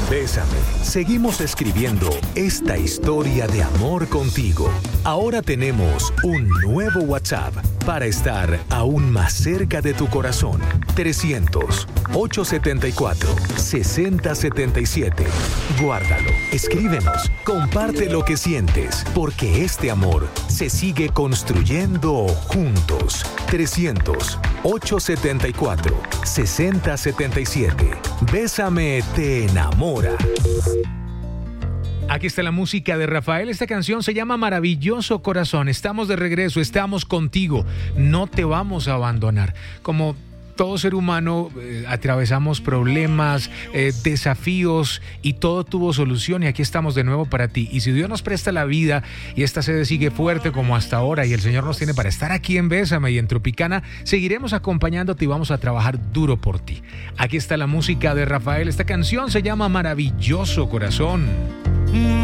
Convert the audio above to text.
Bésame, seguimos escribiendo esta historia de amor contigo. Ahora tenemos un nuevo WhatsApp para estar aún más cerca de tu corazón. 300-874-6077. Guárdalo, escríbenos, comparte lo que sientes, porque este amor se sigue construyendo juntos. 300-874-6077. Bésame, te enamora. Aquí está la música de Rafael. Esta canción se llama Maravilloso Corazón. Estamos de regreso, estamos contigo. No te vamos a abandonar. Como todo ser humano, atravesamos problemas, desafíos, y todo tuvo solución, y aquí estamos de nuevo para ti. Y si Dios nos presta la vida y esta sede sigue fuerte como hasta ahora, y el Señor nos tiene para estar aquí en Bésame y en Tropicana, seguiremos acompañándote y vamos a trabajar duro por ti. Aquí está la música de Rafael. Esta canción se llama Maravilloso Corazón.